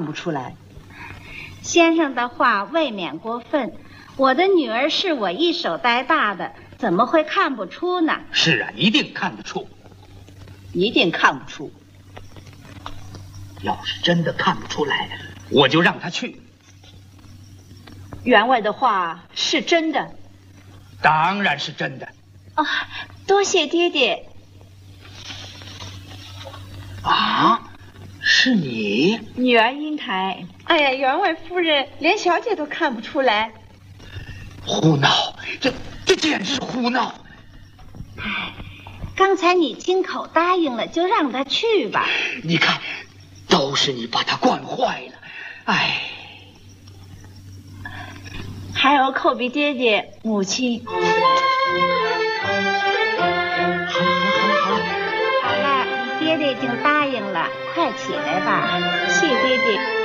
不出来。 先生的话未免过分，我的女儿是我一手带大的，怎么会看不出呢？ 是啊，一定看得出。 一定看不出。 要是真的看不出来，我就让他去。 员外的话是真的？ 当然是真的。 啊，多谢爹爹。 啊，是你？ 女儿英台。 哎呀，员外夫人连小姐都看不出来。 胡闹！这简直是胡闹！ 哎，刚才你亲口答应了，就让他去吧。 你看，都是你把他惯坏了。哎， 还有寇比爹爹、母亲。好了，你爹爹已经答应了，快起来吧。谢爹爹。